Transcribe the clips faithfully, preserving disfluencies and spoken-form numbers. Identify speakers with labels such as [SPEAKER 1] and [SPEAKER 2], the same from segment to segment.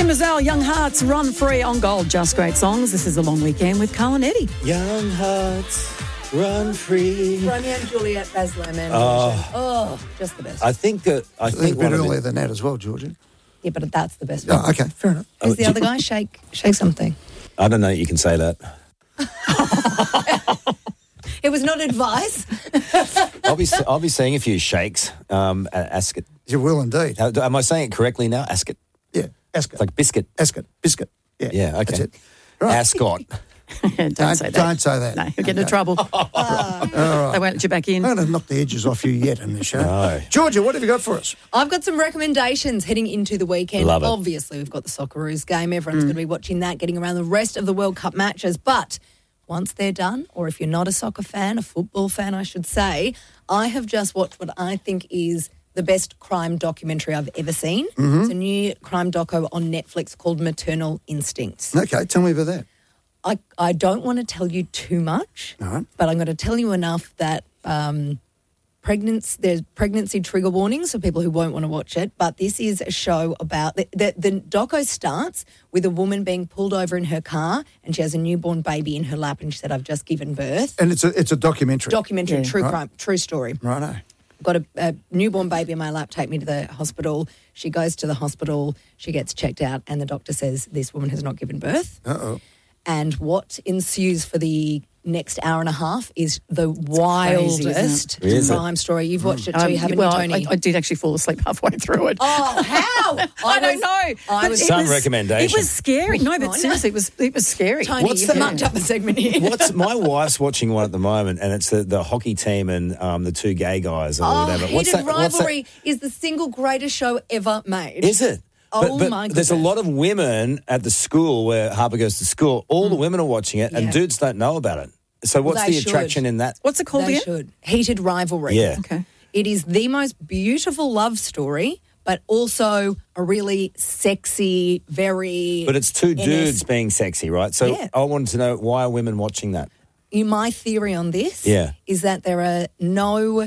[SPEAKER 1] Kim Mazel, Young Hearts, Run Free on Gold. Just great songs. This is The Long Weekend with Carl and Eddie.
[SPEAKER 2] Young Hearts, Run Free.
[SPEAKER 3] Romeo and Juliet, Baz Luhrmann.
[SPEAKER 2] Oh.
[SPEAKER 3] oh, just the best.
[SPEAKER 2] I think that I
[SPEAKER 4] I
[SPEAKER 2] think
[SPEAKER 4] think a bit
[SPEAKER 2] one of
[SPEAKER 4] earlier
[SPEAKER 2] the,
[SPEAKER 4] than that as well, Georgia.
[SPEAKER 3] yeah, but that's the best.
[SPEAKER 4] Oh, okay, fair enough.
[SPEAKER 3] Who's the other guy? Shake, shake something.
[SPEAKER 2] I don't know. You can say that.
[SPEAKER 3] It was not advice.
[SPEAKER 2] I'll be I'll be seeing a few shakes. Um, at Ascot.
[SPEAKER 4] You will indeed.
[SPEAKER 2] How- Am I saying it correctly now? Ascot.
[SPEAKER 4] Yeah, Ascot.
[SPEAKER 2] It's like biscuit.
[SPEAKER 4] Ascot, biscuit. Yeah,
[SPEAKER 2] Yeah. Okay.
[SPEAKER 4] That's it. Right.
[SPEAKER 2] Ascot.
[SPEAKER 1] don't,
[SPEAKER 4] Don't,
[SPEAKER 1] say that.
[SPEAKER 4] don't say that.
[SPEAKER 1] No, you'll get into trouble. They won't let you back in.
[SPEAKER 4] I'm going to knock the edges off you yet in this show.
[SPEAKER 2] No.
[SPEAKER 4] Georgia, what have you got for us?
[SPEAKER 3] I've got some recommendations heading into the weekend.
[SPEAKER 2] Love it.
[SPEAKER 3] Obviously, we've got the Socceroos game. Everyone's going to be watching that, getting around the rest of the World Cup matches. But once they're done, or if you're not a soccer fan, a football fan, I should say, I have just watched what I think is the best crime documentary I've ever seen.
[SPEAKER 4] Mm-hmm.
[SPEAKER 3] It's a new crime doco on Netflix called Maternal Instincts.
[SPEAKER 4] Okay, tell me about that.
[SPEAKER 3] I, I don't want to tell you too much,
[SPEAKER 4] All right.
[SPEAKER 3] but I'm going to tell you enough that um, pregnancy, there's pregnancy trigger warnings for people who won't want to watch it. But this is a show about the, the, the doco starts with a woman being pulled over in her car, and she has a newborn baby in her lap, and she said, "I've just given birth."
[SPEAKER 4] And it's a it's a documentary.
[SPEAKER 3] Documentary,
[SPEAKER 1] Yeah.
[SPEAKER 3] true
[SPEAKER 4] Right.
[SPEAKER 3] crime, true story.
[SPEAKER 4] Righto.
[SPEAKER 3] Got a, a newborn baby in my lap, take me to the hospital. She goes to the hospital, she gets checked out, and the doctor says this woman has not given birth.
[SPEAKER 4] Uh-oh.
[SPEAKER 3] And what ensues for the next hour and a half is the
[SPEAKER 1] crazy,
[SPEAKER 3] wildest
[SPEAKER 2] isn't it? Is it?
[SPEAKER 3] crime story. You've watched it too,
[SPEAKER 1] Um,
[SPEAKER 3] haven't
[SPEAKER 1] well,
[SPEAKER 3] you,
[SPEAKER 1] I,
[SPEAKER 3] Tony?
[SPEAKER 1] I did actually fall asleep halfway through it.
[SPEAKER 3] oh, how?
[SPEAKER 1] I don't
[SPEAKER 3] was-
[SPEAKER 1] know.
[SPEAKER 3] I
[SPEAKER 1] but
[SPEAKER 3] was
[SPEAKER 1] it
[SPEAKER 2] Some
[SPEAKER 1] was-
[SPEAKER 2] recommendation.
[SPEAKER 1] It was scary. No,
[SPEAKER 3] I
[SPEAKER 1] but
[SPEAKER 3] know.
[SPEAKER 1] seriously, it was it was scary.
[SPEAKER 3] Tony,
[SPEAKER 2] What's
[SPEAKER 3] you've
[SPEAKER 2] the-
[SPEAKER 3] mucked up the segment here.
[SPEAKER 2] What's my wife's watching one at the moment, and it's the, the hockey team and um, the two gay guys or
[SPEAKER 3] Oh,
[SPEAKER 2] whatever.
[SPEAKER 3] Heated
[SPEAKER 2] What's that? What's that?
[SPEAKER 3] Rivalry is the single greatest show ever made.
[SPEAKER 2] Is it?
[SPEAKER 3] Oh,
[SPEAKER 2] but, but
[SPEAKER 3] my
[SPEAKER 2] there's a
[SPEAKER 3] goodness.
[SPEAKER 2] lot of women at the school where Harper goes to school. All the women are watching it,
[SPEAKER 3] Yeah.
[SPEAKER 2] and dudes don't know about it. So what's
[SPEAKER 3] They
[SPEAKER 2] the attraction
[SPEAKER 3] should.
[SPEAKER 2] in that?
[SPEAKER 1] What's it called
[SPEAKER 3] They
[SPEAKER 1] again?
[SPEAKER 3] should. Heated Rivalry.
[SPEAKER 2] Yeah.
[SPEAKER 1] Okay.
[SPEAKER 3] It is the most beautiful love story, but also a really sexy, very...
[SPEAKER 2] But it's two
[SPEAKER 3] N S
[SPEAKER 2] dudes being sexy, right? So
[SPEAKER 3] Yeah.
[SPEAKER 2] I wanted to know, why are women watching that?
[SPEAKER 3] You- My theory on this
[SPEAKER 2] Yeah.
[SPEAKER 3] is that there are no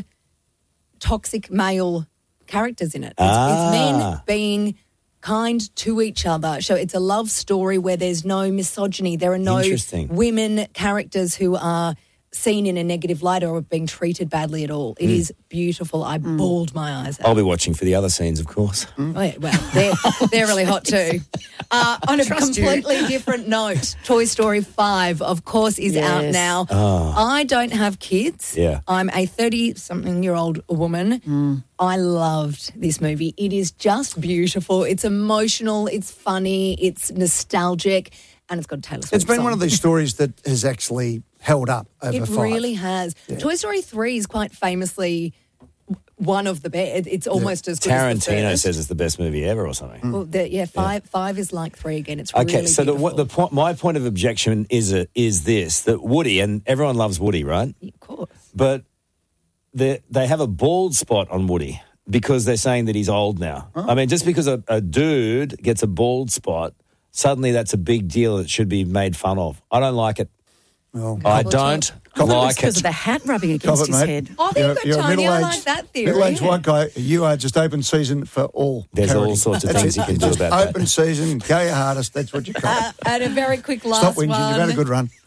[SPEAKER 3] toxic male characters in it. It's,
[SPEAKER 2] Ah.
[SPEAKER 3] it's men being kind to each other. So it's a love story where there's no misogyny. There are no
[SPEAKER 2] Interesting.
[SPEAKER 3] women characters who are seen in a negative light or being treated badly at all. It is beautiful. I bawled my eyes out.
[SPEAKER 2] I'll be watching for the other scenes, of course.
[SPEAKER 3] Oh, yeah, well, they're, they're really hot too. Uh, on a
[SPEAKER 1] Trust you.
[SPEAKER 3] completely different note, Toy Story five, of course, is out
[SPEAKER 1] Yes.
[SPEAKER 3] now. I don't have kids.
[SPEAKER 2] Yeah.
[SPEAKER 3] I'm a thirty-something-year-old woman. I loved this movie. It is just beautiful. It's emotional. It's funny. It's nostalgic. And it's got a Taylor Swift
[SPEAKER 4] It's been
[SPEAKER 3] song.
[SPEAKER 4] one of these stories that has actually held up over
[SPEAKER 3] It
[SPEAKER 4] five.
[SPEAKER 3] really has. Toy Story three is quite famously one of the best. It's almost as good as the
[SPEAKER 2] Tarantino
[SPEAKER 3] first.
[SPEAKER 2] says it's the best movie ever or something.
[SPEAKER 3] Well, the, yeah, five five is like three again. It's really
[SPEAKER 2] Okay, so the, what, the
[SPEAKER 3] beautiful.
[SPEAKER 2] point, my point of objection is a, is this, that Woody, and everyone loves Woody, right?
[SPEAKER 3] Of course.
[SPEAKER 2] But they they have a bald spot on Woody because they're saying that he's old now. I mean, just because a, a dude gets a bald spot, suddenly that's a big deal that should be made fun of. I don't like it.
[SPEAKER 4] Well,
[SPEAKER 2] I
[SPEAKER 3] Couple
[SPEAKER 2] don't
[SPEAKER 3] top.
[SPEAKER 1] I thought it was
[SPEAKER 2] like
[SPEAKER 1] because
[SPEAKER 2] it.
[SPEAKER 1] of the hat rubbing
[SPEAKER 4] Cover
[SPEAKER 1] against
[SPEAKER 4] it,
[SPEAKER 1] his
[SPEAKER 4] mate.
[SPEAKER 1] head.
[SPEAKER 3] Oh, there you go,
[SPEAKER 4] You're a
[SPEAKER 3] Tony. I
[SPEAKER 4] middle-aged-
[SPEAKER 3] like that theory.
[SPEAKER 4] Middle-aged white guy, you are just open season for all.
[SPEAKER 2] There's all
[SPEAKER 4] parody.
[SPEAKER 2] sorts of
[SPEAKER 4] That's
[SPEAKER 2] things
[SPEAKER 4] it.
[SPEAKER 2] you can do
[SPEAKER 4] Just
[SPEAKER 2] about that.
[SPEAKER 4] Open season, go your hardest, that's what you call
[SPEAKER 3] Uh,
[SPEAKER 4] it.
[SPEAKER 3] and a very quick last
[SPEAKER 4] Stop whinging,
[SPEAKER 3] one.
[SPEAKER 4] you've had a good run.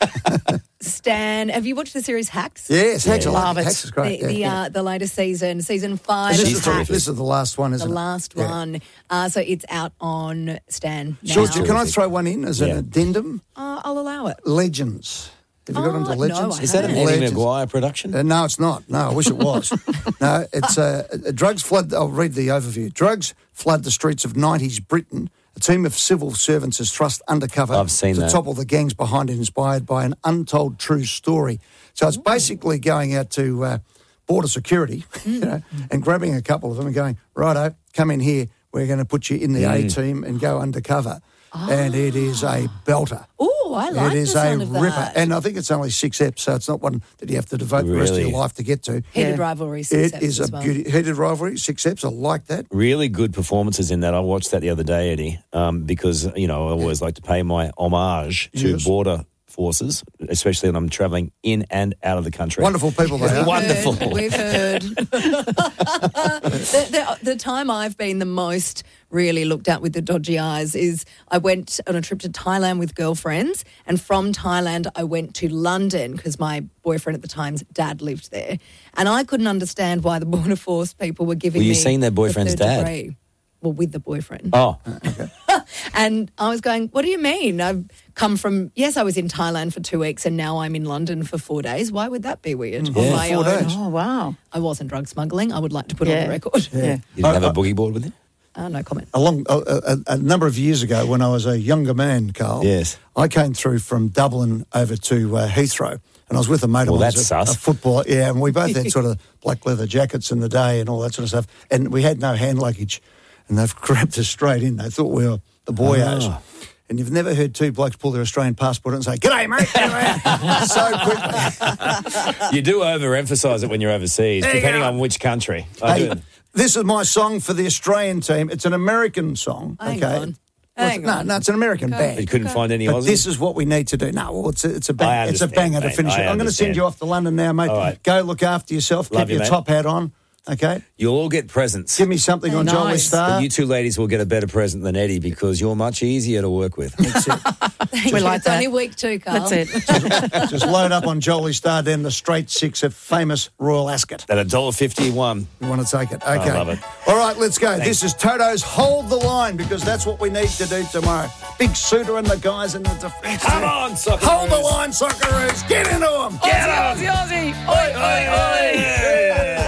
[SPEAKER 3] Stan, have you watched the series Hacks?
[SPEAKER 4] Yes, Hacks, I
[SPEAKER 1] Love
[SPEAKER 4] like
[SPEAKER 1] it.
[SPEAKER 4] Hacks is great.
[SPEAKER 3] The, the,
[SPEAKER 4] yeah, yeah.
[SPEAKER 3] uh, the latest season, season five.
[SPEAKER 4] And this,
[SPEAKER 2] She's
[SPEAKER 4] is the,
[SPEAKER 2] terrific.
[SPEAKER 4] this is the last one,
[SPEAKER 3] the
[SPEAKER 4] isn't it?
[SPEAKER 3] last
[SPEAKER 4] Yeah.
[SPEAKER 3] one. Uh, so it's out on Stan now.
[SPEAKER 4] Georgia, can I
[SPEAKER 2] Terrific.
[SPEAKER 4] throw one in as an
[SPEAKER 2] Yeah.
[SPEAKER 4] addendum?
[SPEAKER 3] Uh, I'll allow it.
[SPEAKER 4] Legends. Have you got
[SPEAKER 3] Oh,
[SPEAKER 4] onto
[SPEAKER 3] no,
[SPEAKER 4] Legends?
[SPEAKER 3] I
[SPEAKER 2] Is that an
[SPEAKER 3] haven't.
[SPEAKER 2] Eddie
[SPEAKER 4] Legends.
[SPEAKER 2] Maguire production?
[SPEAKER 4] Uh, no, it's not. No, I wish it was. no, it's uh, uh, drugs flood. I'll read the overview. Drugs flood the streets of nineties Britain. A team of civil servants is thrust undercover
[SPEAKER 2] I've seen
[SPEAKER 4] to
[SPEAKER 2] that.
[SPEAKER 4] topple the gangs behind it, inspired by an untold true story. So it's basically going out to uh, border security, you know, and grabbing a couple of them and going, righto, come in here. We're going to put you in the A team and go undercover. And it is a belter.
[SPEAKER 3] Oh, I like
[SPEAKER 4] It is
[SPEAKER 3] the
[SPEAKER 4] a
[SPEAKER 3] sound of
[SPEAKER 4] ripper.
[SPEAKER 3] that.
[SPEAKER 4] And I think it's only six eps, so it's not one that you have to devote the rest of
[SPEAKER 2] Really?
[SPEAKER 4] your life to get to.
[SPEAKER 3] Heated
[SPEAKER 1] Yeah.
[SPEAKER 3] rivalry. Six
[SPEAKER 4] It is a
[SPEAKER 3] as well.
[SPEAKER 4] beauty. Heated rivalry, six eps. I like that.
[SPEAKER 2] Really good performances in that. I watched that the other day, Eddie, um, because, you know, I always like to pay my homage to
[SPEAKER 4] Yes.
[SPEAKER 2] border forces, especially when I'm travelling in and out of the country.
[SPEAKER 4] Wonderful people they are.
[SPEAKER 2] Wonderful.
[SPEAKER 3] We've heard. the, the, the time I've been the most really looked at with the dodgy eyes is I went on a trip to Thailand with girlfriends, and from Thailand I went to London because my boyfriend at the time's dad lived there, and I couldn't understand why the Border Force people were giving
[SPEAKER 2] Were you
[SPEAKER 3] me
[SPEAKER 2] seeing their
[SPEAKER 3] the
[SPEAKER 2] boyfriend's
[SPEAKER 3] third
[SPEAKER 2] dad?
[SPEAKER 3] degree. Well, with the boyfriend.
[SPEAKER 2] Oh,
[SPEAKER 3] And I was going, what do you mean? I've come from, yes, I was in Thailand for two weeks and now I'm in London for four days. Why would that be weird?
[SPEAKER 2] Yeah.
[SPEAKER 3] On my
[SPEAKER 4] Four
[SPEAKER 3] own.
[SPEAKER 4] days.
[SPEAKER 1] Oh, wow.
[SPEAKER 3] I wasn't drug smuggling. I would like to put
[SPEAKER 1] Yeah.
[SPEAKER 3] on the record.
[SPEAKER 1] Yeah.
[SPEAKER 2] you didn't have a boogie board with you?
[SPEAKER 3] Uh, no comment.
[SPEAKER 4] A, long, a, a, a number of years ago, when I was a younger man, Carl,
[SPEAKER 2] Yes.
[SPEAKER 4] I came through from Dublin over to uh, Heathrow, and I was with a mate of
[SPEAKER 2] Well,
[SPEAKER 4] mine,
[SPEAKER 2] that's
[SPEAKER 4] who's a,
[SPEAKER 2] sus.
[SPEAKER 4] a footballer. Yeah, and we both had sort of black leather jackets in the day and all that sort of stuff, and we had no hand luggage, and they've grabbed us straight in. They thought we were the boyos.
[SPEAKER 2] Oh.
[SPEAKER 4] And you've never heard two blokes pull their Australian passport out and say, "G'day, mate," so quickly.
[SPEAKER 2] You do overemphasise it when you're overseas,
[SPEAKER 4] There you
[SPEAKER 2] depending
[SPEAKER 4] go.
[SPEAKER 2] on which country. I
[SPEAKER 4] Hey,
[SPEAKER 2] do.
[SPEAKER 4] this is my song for the Australian team. It's an American song.
[SPEAKER 3] Hang
[SPEAKER 4] okay.
[SPEAKER 3] on.
[SPEAKER 4] Well,
[SPEAKER 3] Hang
[SPEAKER 4] no,
[SPEAKER 3] on.
[SPEAKER 4] no, it's an American
[SPEAKER 3] Okay.
[SPEAKER 2] You
[SPEAKER 4] band.
[SPEAKER 2] couldn't find any
[SPEAKER 4] But
[SPEAKER 2] Aussies?
[SPEAKER 4] this is what we need to do. No, well, it's a, it's a, bang,
[SPEAKER 2] I
[SPEAKER 4] it's a
[SPEAKER 2] understand,
[SPEAKER 4] banger to
[SPEAKER 2] mate.
[SPEAKER 4] finish
[SPEAKER 2] I
[SPEAKER 4] it. I'm going to send
[SPEAKER 2] understand.
[SPEAKER 4] you off to London now, mate.
[SPEAKER 2] All right.
[SPEAKER 4] Go look after yourself.
[SPEAKER 2] Love
[SPEAKER 4] Keep
[SPEAKER 2] you,
[SPEAKER 4] your
[SPEAKER 2] mate.
[SPEAKER 4] top hat on. Okay.
[SPEAKER 2] You'll all get presents.
[SPEAKER 4] Give me something on
[SPEAKER 1] Nice.
[SPEAKER 4] Jolly
[SPEAKER 2] But
[SPEAKER 4] Star.
[SPEAKER 2] you two ladies will get a better present than Eddie because you're much easier to work with.
[SPEAKER 4] That's it.
[SPEAKER 1] We like
[SPEAKER 3] it's
[SPEAKER 1] that.
[SPEAKER 3] only week two, Carl.
[SPEAKER 1] That's it.
[SPEAKER 4] Just load up on Jolly Star down the straight six of famous Royal Ascot.
[SPEAKER 2] At one dollar fifty-one.
[SPEAKER 4] You want to take it? Okay.
[SPEAKER 2] love it.
[SPEAKER 4] All right, let's go. This is Toto's Hold the Line because that's what we need to do tomorrow. Big Suitor and the guys in the defence.
[SPEAKER 2] Come on, Socceroos.
[SPEAKER 4] Hold the line, Socceroos. Get into them.
[SPEAKER 1] Aussie, Aussie, Aussie. Oi, oi, oi.
[SPEAKER 2] Yeah.